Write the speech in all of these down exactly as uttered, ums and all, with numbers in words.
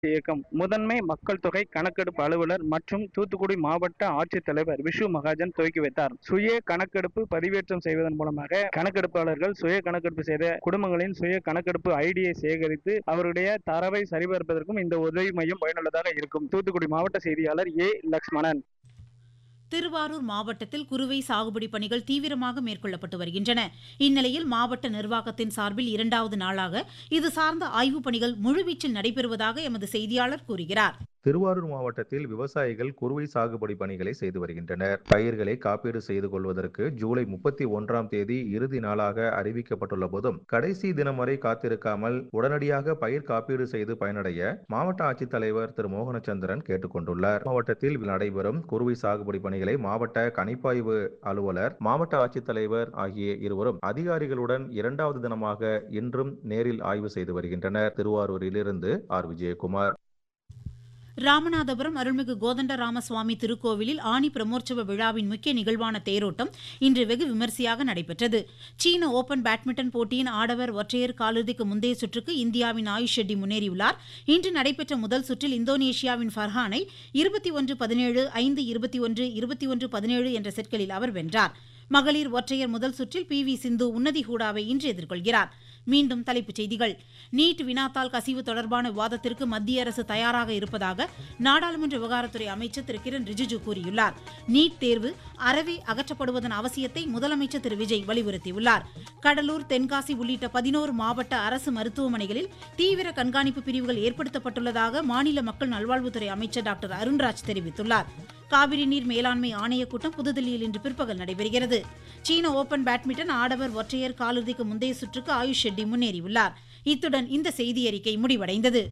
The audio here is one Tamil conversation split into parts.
இயக்கம் முதன்மை மக்கள் தொகை கணக்கெடுப்பு அலுவலர் மற்றும் தூத்துக்குடி மாவட்ட ஆட்சித்தலைவர் விஷு மகாஜன் துவக்கி வைத்தார். சுய கணக்கெடுப்பு பதிவேற்றம் செய்வதன் மூலமாக கணக்கெடுப்பாளர்கள் சுய கணக்கெடுப்பு செய்த குடும்பங்களின் சுய கணக்கெடுப்பு ஐடியை சேகரித்து அவருடைய தரவை சரிபார்ப்பதற்கும் இந்த உதவி மையம் பயனுள்ளதாக இருக்கும். தூத்துக்குடி மாவட்ட செய்தியாளர் ஏ லட்சுமணன். திருவாரூர் மாவட்டத்தில் குறுவை சாகுபடி பணிகள் தீவிரமாக மேற்கொள்ளப்பட்டு வருகின்றன. இந்நிலையில் மாவட்ட நிர்வாகத்தின் சார்பில் இரண்டாவது நாளாக இது சார்ந்த ஆய்வுப் பணிகள் முழுவீச்சில் நடைபெறுவதாக எமது செய்தியாளர் கூறுகிறார். திருவாரூர் மாவட்டத்தில் விவசாயிகள் குறுவை சாகுபடி பணிகளை செய்து வருகின்றனர். பயிர்களை காப்பீடு செய்து கொள்வதற்கு ஜூலை முப்பத்தி ஒன்றாம் தேதி இறுதி நாளாக அறிவிக்கப்பட்டுள்ள போதும் கடைசி தினம் வரை காத்திருக்காமல் உடனடியாக பயிர் காப்பீடு செய்து பயனடைய மாவட்ட ஆட்சித்தலைவர் திரு மோகனச்சந்திரன் கேட்டுக் கொண்டுள்ளார். மாவட்டத்தில் நடைபெறும் குறுவை சாகுபடி பணிகளை மாவட்ட கணிப்பாய்வு அலுவலர், மாவட்ட ஆட்சித்தலைவர் ஆகிய இருவரும் அதிகாரிகளுடன் இரண்டாவது தினமாக இன்றும் நேரில் ஆய்வு செய்து வருகின்றனர். திருவாரூரிலிருந்து ஆர் விஜயகுமார். ராமநாதபுரம் அருள்மிகு கோதண்ட ராமசுவாமி திருக்கோவிலில் ஆனி பிரமோற்சவ விழாவின் முக்கிய நிகழ்வான தேரோட்டம் இன்று வெகு விமரிசையாக நடைபெற்றது. சீன ஓபன் பேட்மிண்டன் போட்டியின் ஆடவர் ஒற்றையர் காலிறுதிக்கு முந்தைய சுற்றுக்கு இந்தியாவின் ஆயுஷ் ஷெட்டி முன்னேறியுள்ளார். இன்று நடைபெற்ற முதல் சுற்றில் இந்தோனேஷியாவின் ஃபர்ஹானை இருபத்தி ஒன்று பதினேழு ஐந்து இருபத்தி ஒன்று இருபத்தி ஒன்று பதினேழு என்ற செட்களில் அவர் வென்றார். மகளிர் ஒற்றையர் முதல் சுற்றில் பி வி சிந்து உன்னதி ஹூடாவை இன்று எதிர்கொள்கிறார். மீண்டும் தலைப்புச் செய்திகள். நீட் வினாத்தாள் கசிவு தொடர்பான விவாதத்திற்கு மத்திய அரசு தயாராக இருப்பதாக நாடாளுமன்ற விவகாரத்துறை அமைச்சர் திரு கிரண் ரிஜிஜு கூறியுள்ளார். நீட் தேர்வு அறவே அகற்றப்படுவதன் அவசியத்தை முதலமைச்சர் திரு விஜய் வலியுறுத்தியுள்ளார். கடலூர், தென்காசி உள்ளிட்ட பதினோரு மாவட்ட அரசு மருத்துவமனைகளில் தீவிர கண்காணிப்பு பிரிவுகள் ஏற்படுத்தப்பட்டுள்ளதாக மாநில மக்கள் நல்வாழ்வுத்துறை அமைச்சர் டாக்டர் அருண்ராஜ் தெரிவித்துள்ளார். காவிரி நீர் மேலாண்மை ஆணையக் கூட்டம் புதுதில்லியில் இன்று பிற்பகல் நடைபெறுகிறது. சீன ஓபன் பேட்மிண்டன் ஆடவர் ஒற்றையர் காலிறுதிக்கு முந்தைய சுற்றுக்கு ஆயுஷ் ஷெட்டி முன்னேறியுள்ளார். இத்துடன் இந்த செய்தி அறிக்கை முடிவடைந்தது.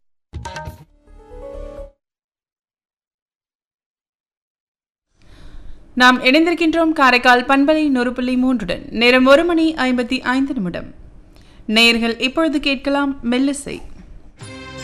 நாம் இணைந்திருக்கின்றோம் காரைக்கால் பண்பலை நூறு புள்ளி மூன்றுடன். நேரம் ஒரு மணி ஐம்பத்தி ஐந்து நிமிடம். நேயர்கள் இப்பொழுது கேட்கலாம் மெல்லிசை.